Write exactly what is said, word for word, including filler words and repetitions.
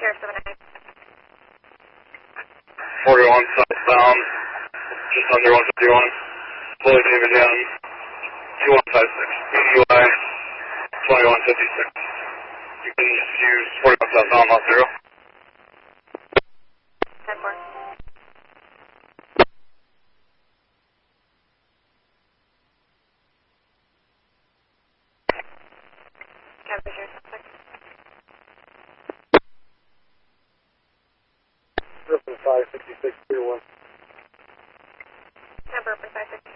Air seven nine. forty-one southbound, just under one fifty-one. Slowly moving down, two one five six. U I twenty-one fifty-six. You can just use forty-one southbound, lost zero. ten four. Copy, zero six. Brooklyn five sixty-six, two one. Number five six.